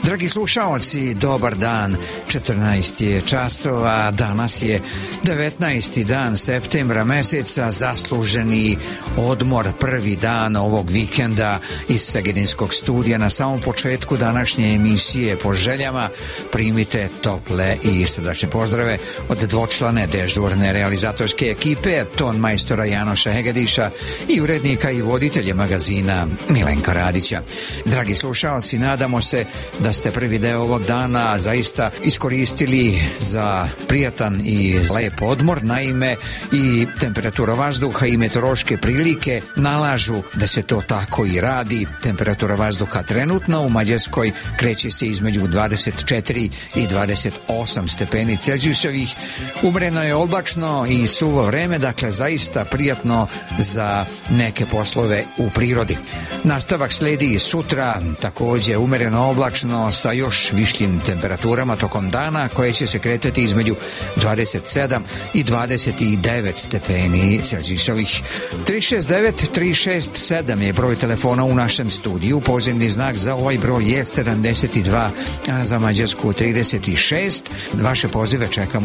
Dragi slušaoci, dobar dan. 14 je časova, danas je 19. dan septembra meseca, zasluženi odmor, prvi dan ovog vikenda iz Segedinskog studija. Na samom početku današnje emisije po željama primite tople i srdačne pozdrave od dvočlane dežurne realizatorske ekipe, ton majstora Janoša Hegediša i urednika i voditelja magazina Milenka Radića. Dragi slušaoci, nadamo se da ste prvi deo ovog dana zaista iskoristili za prijatan i lep odmor. Naime, i temperatura vazduha i meteorološke prilike nalažu da se to tako i radi. Temperatura vazduha trenutno u Mađarskoj kreće se između 24 i 28 stepeni Celzijusovih. Umreno je oblačno i suvo vreme, dakle zaista prijatno za neke poslove u prirodi. Nastavak sledi i sutra, takođe umereno oblačno sa još višljim temperaturama tokom dana koje će se kretati između 27 i 29 stepeni Celzijusovih. 369-367 je broj telefona u našem studiju. Pozivni znak za ovaj broj je 72, a za Mađarsku 36. Vaše pozive čekamo